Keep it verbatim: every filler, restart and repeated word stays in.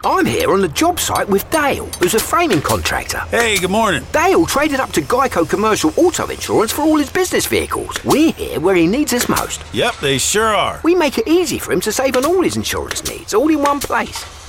I'm here on the job site with Dale, who's a framing contractor. Hey, good morning. Dale traded up to Geico Commercial Auto Insurance for all his business vehicles. We're here where he needs us most. Yep, they sure are. We make it easy for him to save on all his insurance needs, all in one place.